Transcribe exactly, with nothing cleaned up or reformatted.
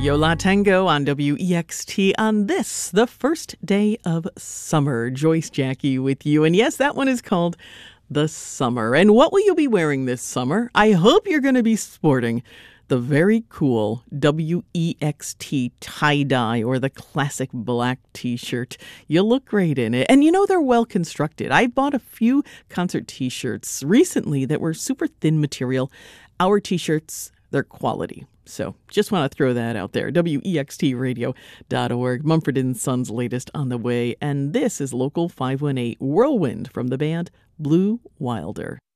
Yo La Tango on W E X T on this, the first day of summer. Joyce Jackie with you. And yes, that one is called The Summer. And what will you be wearing this summer? I hope you're going to be sporting the very cool W E X T tie-dye or the classic black t-shirt. You look great in it. And you know, they're well constructed. I bought a few concert t-shirts recently that were super thin material. Our t-shirts, they're quality. So just want to throw that out there. W E X T radio dot org. Mumford and Sons latest on the way. And this is Local five one eight Whirlwind from the band Blue Wilder.